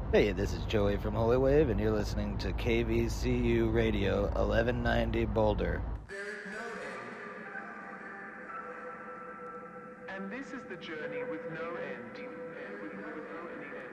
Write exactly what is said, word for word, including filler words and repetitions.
Hey, this is Joey from Holy Wave, and you're listening to K V C U Radio eleven ninety Boulder. There is no end. And this is the journey with no end. With no any end.